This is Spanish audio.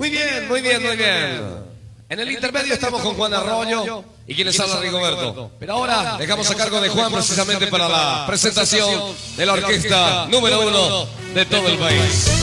Muy bien, muy bien, muy bien. En el intermedio estamos con Juan Arroyo y quienes habla Rigoberto. Pero ahora dejamos a cargo de Juan precisamente para la presentación de la orquesta número 1 de todo el país.